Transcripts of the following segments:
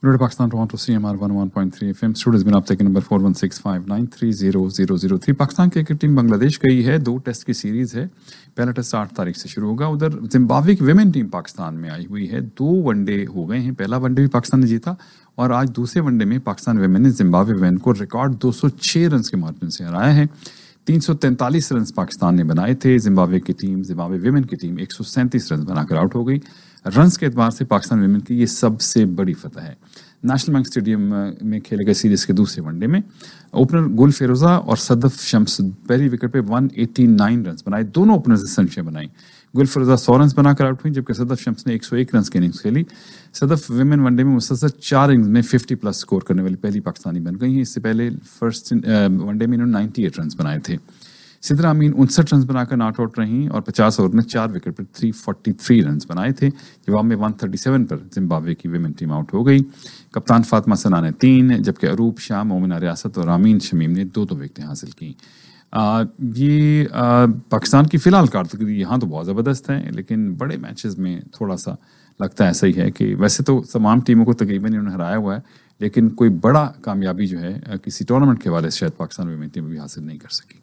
Radio Pakistan, Toronto, CMR 101.3 FM. Students been uptaken number 4165930003. Pakistan cricket team Bangladesh गई है, 2 test की series है. पहला टेस्ट 8 तारीख से शुरू होगा. उधर जिम्बाब्वे की विमेन टीम पाकिस्तान में आई हुई है. 2 वनडे हो गए हैं. पहला वनडे भी पाकिस्तान ने जीता और आज दूसरे वनडे में पाकिस्तान विमेन ने जिम्बाब्वे विमेन को रिकॉर्ड 206 रन के मार्जिन से हराया है. 343 रन पाकिस्तान ने बनाए थे. जिम्बाब्वे विमेन की टीम 137 रन बनाकर आउट हो गई. रन्स के एतबार से पाकिस्तान विमेन की ये सबसे बड़ी फतह है. नेशनल बैंक स्टेडियम में खेले गए सीरीज के दूसरे वनडे में ओपनर गुल फेरोजा और सदफ शम्स पहली विकेट पे 189 रन बनाए. दोनों ओपनर्स ने सेंचुरी बनाई. गुल फेरोजा 100 रन बनाकर आउट हुई, जबकि सदफ शम्स ने 101 रन की इनिंग्स खेली. सदफ विमेन वनडे में मुसलसल 4 इनिंग्स में 50 प्लस स्कोर करने वाली पहली पाकिस्तानी बन गई हैं. इससे पहले फर्स्ट वनडे में इन्होंने 98 रन बनाए थे. सिद्रा अमीन 59 रन बनाकर नॉट आउट रहीं और 50 ओवर में 4 विकेट पर 343 रन बनाए थे. जवाब में 137 पर जिम्बाब्वे की विमेन टीम आउट हो गई. कप्तान फातिमा सना ने 3, जबकि अरूप शाह, मोमिना रियासत और आमीन शमीम ने 2 विकेटें हासिल की. ये पाकिस्तान की फ़िलहाल कारकर्दगी यहाँ तो बहुत ज़बरदस्त है, लेकिन बड़े मैचेस में थोड़ा सा लगता है ऐसा ही है कि वैसे तो तमाम टीमों को तकरीबन इन्होंने हराया हुआ है, लेकिन कोई बड़ा कामयाबी जो है किसी टूर्नामेंट के हवाले से शायद पाकिस्तान विमेन टीम भी हासिल नहीं कर सकी.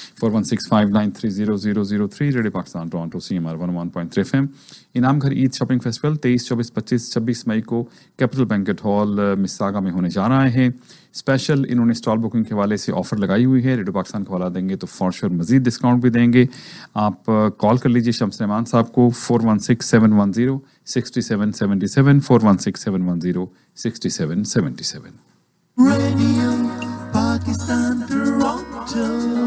4165930003. Radio Pakistan Toronto CMR 101.3 FM. इनाम घर ईद शॉपिंग फेस्टिवल 23, 24, 25, 26 मई को कैपिटल बैंकेट हॉल मिसागा में होने जा रहा है. स्पेशल इन्होंने स्टॉल बुकिंग के हवाले से ऑफर लगाई हुई है. रेडियो पाकिस्तान का हवाला देंगे तो फॉर श्योर मजीद डिस्काउंट भी देंगे. आप कॉल कर लीजिए शम्स रहमान साहब को 4167106777 4167106777. Radio Pakistan Toronto.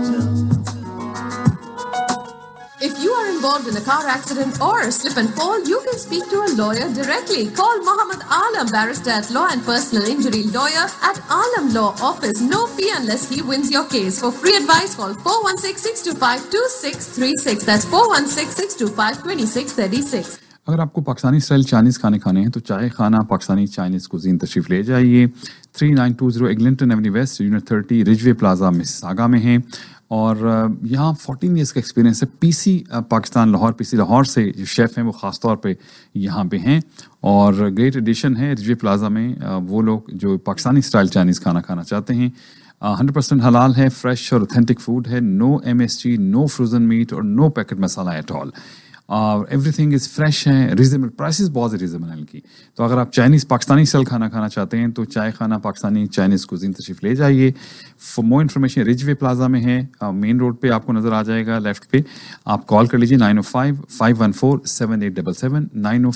If you are involved in a car accident or a slip and fall, you can speak to a lawyer directly. Call Muhammad Alam, barrister at Law and Personal Injury Lawyer at Alam Law Office. No fee unless he wins your case. For free advice, call 416-625-2636. That's 416-625-2636. अगर आपको Pakistani style Chinese खाने हैं तो चाय खाना Pakistani Chinese cuisine तशरीफ़ ले जाइए. 3920 Eglinton Avenue waste, unit 30, Ridgeway plaza Mississauga में है. और यहाँ 14 ईयर्स का एक्सपीरियंस है. पीसी लाहौर से जो शेफ़ हैं वो ख़ास तौर पे यहाँ पे हैं और ग्रेट एडिशन है रिजवे प्लाजा में. वो लोग जो पाकिस्तानी स्टाइल चाइनीज़ खाना चाहते हैं 100% हलाल है, फ्रेश और ऑथेंटिक फूड है. No MSG, no frozen meat और no packet masala at all. Everything is fresh है. रीजनेबल प्राइसेस बहुत रीजनेबल हैं इनकी. तो अगर आप चाइनीज़ पाकिस्तानी स्टाइल खाना चाहते हैं तो चाय खाना पाकिस्तानी चाइनीज़ कुजीन तशरीफ़ ले जाइए. For more information Ridgeway plaza में है, मेन रोड पे आपको नज़र आ जाएगा लेफ्ट पे. आप कॉल कर लीजिए 905-514-7877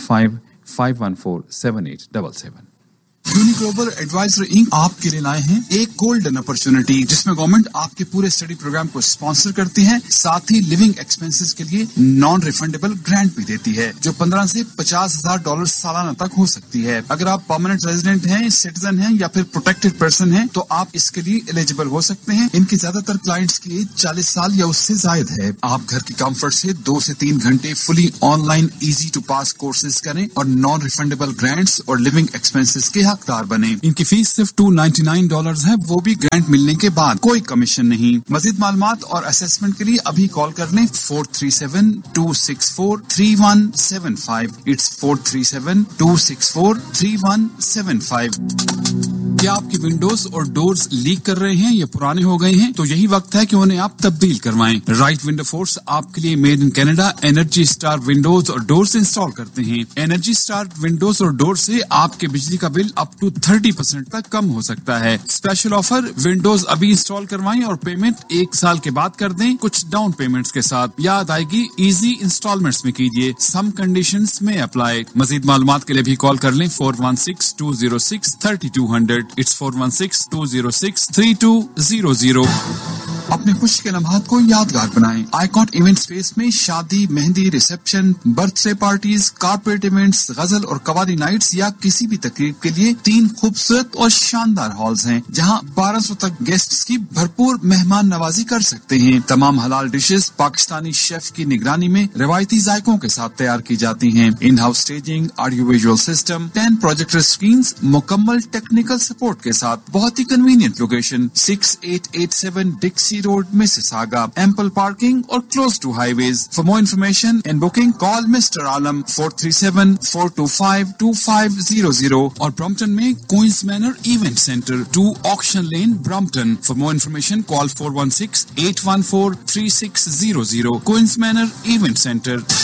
905-514-7877. यूनी ग्लोबल एडवाइजर इंक आपके लिए लाए हैं एक गोल्डन अपॉर्चुनिटी, जिसमें गवर्नमेंट आपके पूरे स्टडी प्रोग्राम को स्पॉन्सर करती है. साथ ही लिविंग एक्सपेंसेस के लिए नॉन रिफंडेबल ग्रांट भी देती है, जो $15,000 से $50,000 सालाना तक हो सकती है. अगर आप परमानेंट रेजिडेंट हैं, सिटीजन हैं या फिर प्रोटेक्टेड पर्सन हैं तो आप इसके लिए एलिजिबल हो सकते हैं. इनके ज्यादातर क्लाइंट्स की एज 40 साल या उससे जायद है. आप घर के कंफर्ट से 2 से 3 घंटे fully online easy to pass courses करें और नॉन रिफंडेबल ग्रांट्स और लिविंग एक्सपेंसेस के हकदार बने. इनकी फीस सिर्फ $299 है, वो भी ग्रांट मिलने के बाद, कोई कमीशन नहीं. मजीद मालूमात और असेसमेंट के लिए अभी कॉल कर लें 437-264-3175. इट्स 437-264-3175. क्या आपकी विंडोज और डोर्स लीक कर रहे हैं या पुराने हो गए हैं? तो यही वक्त है कि उन्हें आप तब्दील करवाएं. राइट विंडो फोर्स आपके लिए made in Canada energy star Windows और डोर्स इंस्टॉल करते हैं. एनर्जी स्टार विंडोज और डोर से आपके बिजली का बिल अप टू 30% तक कम हो सकता है. स्पेशल ऑफर, विंडोज अभी इंस्टॉल करवाएं और पेमेंट 1 साल के बाद कर दें, कुछ डाउन पेमेंट्स के साथ. याद आएगी, इजी इंस्टॉलमेंट्स में कीजिए. सम कंडीशंस में अप्लाई. मजीद मालूमात के लिए भी कॉल कर लें 416-206-3200. It's 416-206-3200. अपने खुशी के लम्हात को यादगार बनाएं. आइकॉन इवेंट स्पेस में शादी, mehndi, reception, birthday parties, corporate events, गजल और कवाली नाइट्स या किसी भी तकरीब के लिए 3 खूबसूरत और शानदार हॉल्स हैं, जहां 1200 तक गेस्ट्स की भरपूर मेहमान नवाजी कर सकते हैं. तमाम हलाल डिशेस पाकिस्तानी शेफ की निगरानी में रिवायती जायकों के साथ तैयार की जाती हैं. In house staging, audio visual system, 10 projector screens, मुकम्मल टेक्निकल सपोर्ट के साथ. बहुत ही convenient location 6887 डिक्सी Chelsea Road, Mississauga. Ample parking or close to highways. For more information and booking, call Mr. Alam 437-425-2500 or Brompton में Queen's Manor Event Center, 2 Auction Lane, Brompton. For more information, call 416-814-3600. Queen's Manor Event Center.